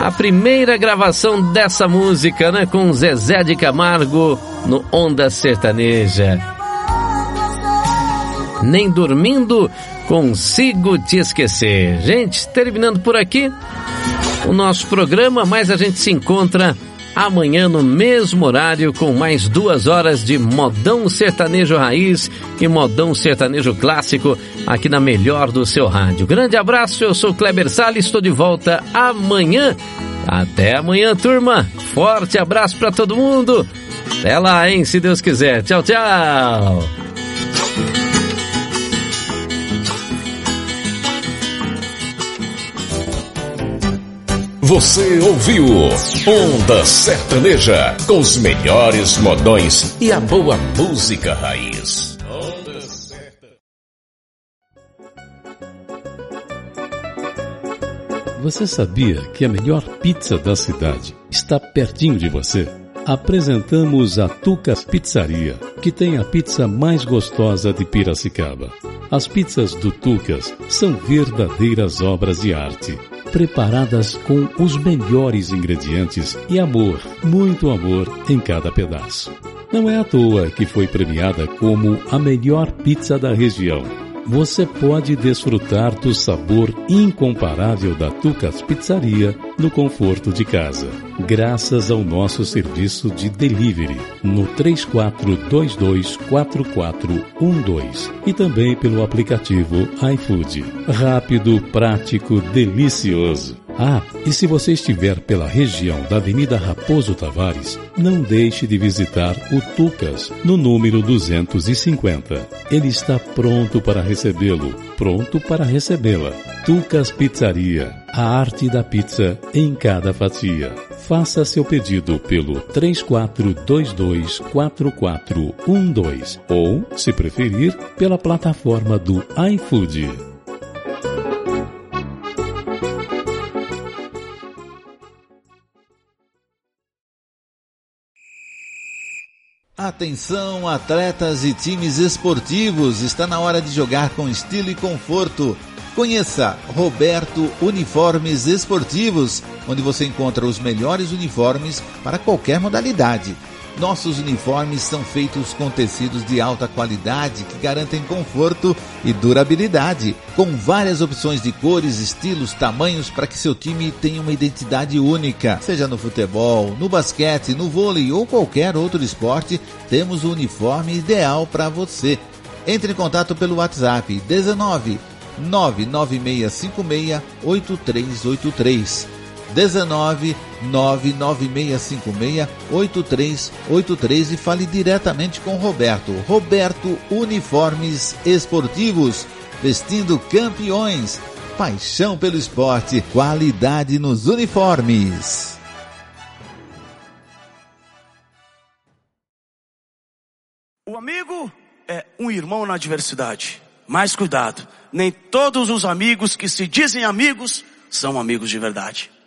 a primeira gravação dessa música, né? Com Zezé de Camargo no Onda Sertaneja. Nem dormindo consigo te esquecer. Gente, terminando por aqui o nosso programa, mas a gente se encontra amanhã no mesmo horário com mais 2 horas de modão sertanejo raiz e modão sertanejo clássico aqui na melhor do seu rádio. Grande abraço, eu sou Kleber Salles, estou de volta amanhã. Até amanhã, turma. Forte abraço para todo mundo. Até lá, hein, se Deus quiser. Tchau, tchau. Você ouviu Onda Sertaneja, com os melhores modões e a boa música raiz. Onda Sertaneja. Você sabia que a melhor pizza da cidade está pertinho de você? Apresentamos a Tucas Pizzaria, que tem a pizza mais gostosa de Piracicaba. As pizzas do Tucas são verdadeiras obras de arte, preparadas com os melhores ingredientes e amor, muito amor em cada pedaço. Não é à toa que foi premiada como a melhor pizza da região. Você pode desfrutar do sabor incomparável da Tucas Pizzaria no conforto de casa, graças ao nosso serviço de delivery no 34224412 e também pelo aplicativo iFood. Rápido, prático, delicioso. Ah, e se você estiver pela região da Avenida Raposo Tavares, não deixe de visitar o Tucas, no número 250. Ele está pronto para recebê-lo, pronto para recebê-la. Tucas Pizzaria, a arte da pizza em cada fatia. Faça seu pedido pelo 34224412 ou, se preferir, pela plataforma do iFood. Atenção, atletas e times esportivos, está na hora de jogar com estilo e conforto. Conheça Roberto Uniformes Esportivos, onde você encontra os melhores uniformes para qualquer modalidade. Nossos uniformes são feitos com tecidos de alta qualidade que garantem conforto e durabilidade, com várias opções de cores, estilos, tamanhos para que seu time tenha uma identidade única. Seja no futebol, no basquete, no vôlei ou qualquer outro esporte, temos o uniforme ideal para você. Entre em contato pelo WhatsApp 19 99656 8383. 19 99656 8383 e fale diretamente com Roberto. Roberto Uniformes Esportivos, vestindo campeões. Paixão pelo esporte, qualidade nos uniformes. O amigo é um irmão na adversidade. Mas cuidado, nem todos os amigos que se dizem amigos são amigos de verdade.